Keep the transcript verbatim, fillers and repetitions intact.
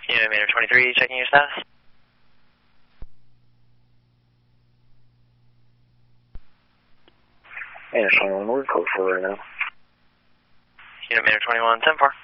Unit Manor twenty-three, checking your status. Manor twenty-one, we're code four right now. Unit Manor twenty-one, ten four.